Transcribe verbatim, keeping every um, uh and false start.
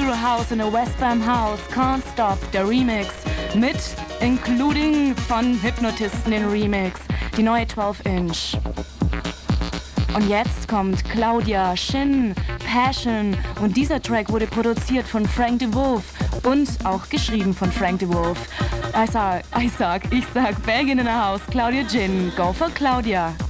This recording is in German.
Euro House in a Westbam House, Can't Stop, der Remix, mit Including von Hypnotisten den Remix, die neue zwölf Inch. Und jetzt kommt Claudia, Shin, Passion und dieser Track wurde produziert von Frank DeWolf und auch geschrieben von Frank DeWolf. Ich sag, ich sag, ich sag, Belgien in the House, Claudia Jin, go for Claudia.